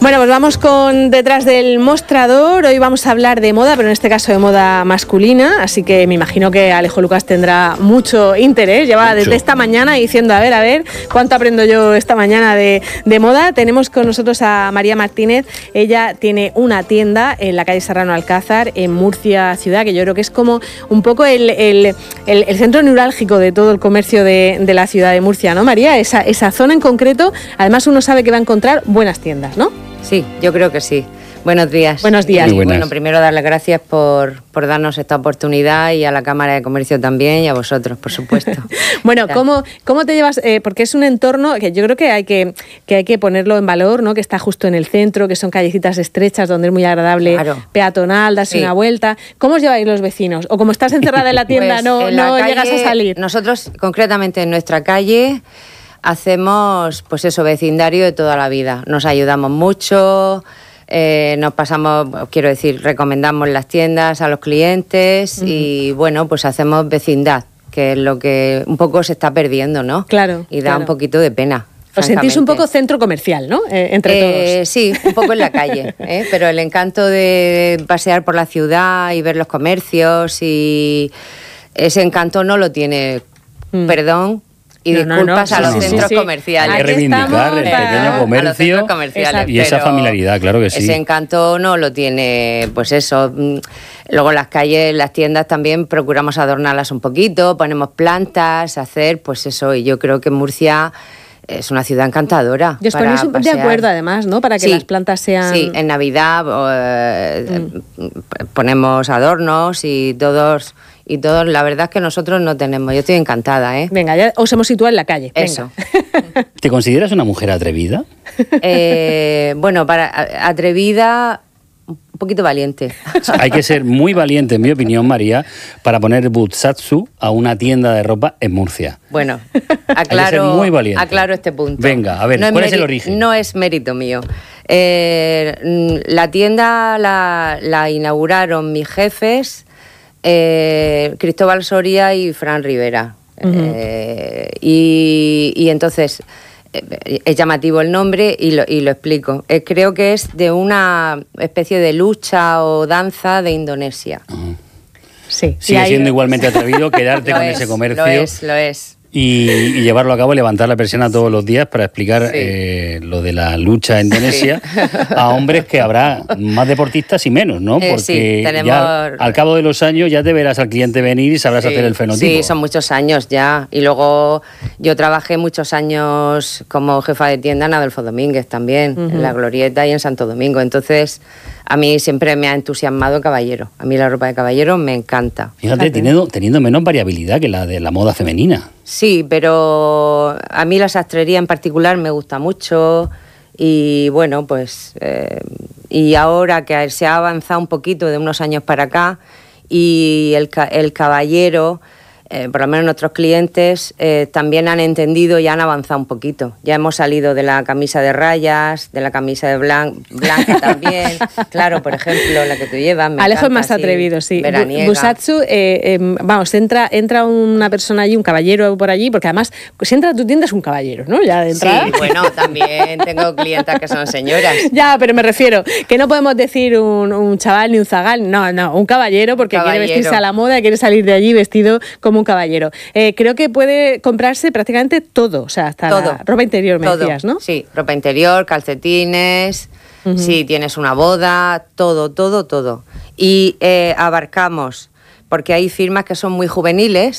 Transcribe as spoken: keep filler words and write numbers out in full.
Bueno, pues vamos con Detrás del Mostrador. Hoy vamos a hablar de moda, pero en este caso de moda masculina, así que me imagino que Alejo Lucas tendrá mucho interés. Lleva mucho. Desde esta mañana diciendo, a ver, a ver, ¿cuánto aprendo yo esta mañana de, de moda? Tenemos con nosotros a María Martínez. Ella tiene una tienda en la calle Serrano Alcázar, en Murcia ciudad, que yo creo que es como un poco el, el, el, el centro neurálgico de todo el comercio de, de la ciudad de Murcia, ¿no, María? Esa, esa zona en concreto, además uno sabe que va a encontrar buenas tiendas, ¿no? Sí, yo creo que sí. Buenos días. Buenos días. Y bueno, primero dar las gracias por, por darnos esta oportunidad y a la Cámara de Comercio también y a vosotros, por supuesto. Bueno, ¿cómo, cómo te llevas? Eh, porque es un entorno que yo creo que hay que, que hay que ponerlo en valor, ¿no? Que está justo en el centro, que son callecitas estrechas donde es muy agradable, claro, peatonal, darse sí. una vuelta. ¿Cómo os lleváis los vecinos? O como estás encerrada en la tienda, pues no, no calle, llegas a salir. Nosotros, concretamente en nuestra calle, hacemos, pues eso, vecindario de toda la vida. Nos ayudamos mucho, eh, nos pasamos, quiero decir, recomendamos las tiendas a los clientes uh-huh. y, bueno, pues hacemos vecindad, que es lo que un poco se está perdiendo, ¿no? Claro. Y da claro. un poquito de pena. Os sentís un poco centro comercial, ¿no? Eh, entre eh, todos. Sí, un poco en la calle, ¿eh? Pero el encanto de pasear por la ciudad y ver los comercios y ese encanto no lo tiene, mm. perdón, y no, disculpas no, no, a los sí, centros sí, sí. comerciales. Hay que reivindicar el pequeño comercio y esa familiaridad, claro que sí. Ese encanto no lo tiene, pues eso. Luego las calles, las tiendas también procuramos adornarlas un poquito, ponemos plantas, hacer, pues eso. Y yo creo que Murcia es una ciudad encantadora. Y os ponéis de acuerdo, además, ¿no? Para que sí, las plantas sean... Sí, en Navidad eh, mm. ponemos adornos y todos... Y todos, la verdad es que nosotros no tenemos. Yo estoy encantada, ¿eh? Venga, ya os hemos situado en la calle. Venga. Eso. ¿Te consideras una mujer atrevida? Eh, bueno, para atrevida, un poquito valiente. Hay que ser muy valiente, en mi opinión, María, para poner Butsatsu a una tienda de ropa en Murcia. Bueno, aclaro, Hay que ser muy valiente. aclaro este punto. Venga, a ver, no ¿cuál es, es el origen? No es mérito mío. Eh, la tienda la, la inauguraron mis jefes, Eh, Cristóbal Soria y Fran Rivera. Uh-huh. eh, y, y entonces eh, es llamativo el nombre y lo, y lo explico. Eh, creo que es de una especie de lucha o danza de Indonesia. Uh-huh. Sí. Sigue ahí... siendo igualmente atrevido quedarte con es, ese comercio. Lo es, lo es. Y, y llevarlo a cabo y levantar la persiana todos los días para explicar sí. eh, lo de la lucha en Indonesia sí. a hombres que habrá más deportistas y menos, ¿no? Porque eh, sí, tenemos... ya al cabo de los años ya te verás al cliente venir y sabrás sí, hacer el fenotipo. Sí, son muchos años ya. Y luego yo trabajé muchos años como jefa de tienda en Adolfo Domínguez también, uh-huh. en La Glorieta y en Santo Domingo. Entonces, a mí siempre me ha entusiasmado caballero. A mí la ropa de caballero me encanta. Fíjate, teniendo, teniendo menos variabilidad que la de la moda femenina. Sí, pero a mí la sastrería en particular me gusta mucho y bueno, pues eh, y ahora que se ha avanzado un poquito de unos años para acá y el, el caballero, eh, por lo menos nuestros clientes, eh, también han entendido y han avanzado un poquito. Ya hemos salido de la camisa de rayas, de la camisa de blan blanca también. Claro, por ejemplo, la que tú llevas. Me Alejo encanta, es más así, atrevido, sí. Veraniega. Busatsu, eh, eh, vamos, entra, entra una persona allí, un caballero por allí, porque además, si entra a tu tienda es un caballero, ¿no? Ya de entrada. Sí, bueno, también tengo clientas que son señoras. Ya, pero me refiero, que no podemos decir un, un chaval ni un zagal, no, no, un caballero, porque caballero. Quiere vestirse a la moda, quiere salir de allí vestido como un caballero. Eh, creo que puede comprarse prácticamente todo, o sea, hasta todo, la ropa interior, me todo. decías, ¿no? Sí, ropa interior, calcetines, uh-huh. si tienes una boda, todo, todo, todo. Y eh, abarcamos, porque hay firmas que son muy juveniles,